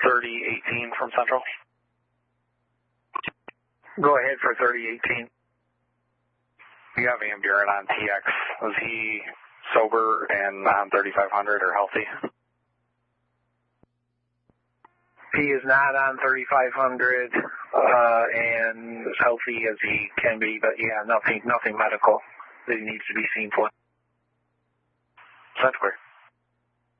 3018 from Central. Go ahead for 3018. You have Van Buren on TX. Was he sober and on 3500 or healthy? He is not on 3500 and as healthy as he can be, but yeah, nothing medical that he needs to be seen for. That's clear.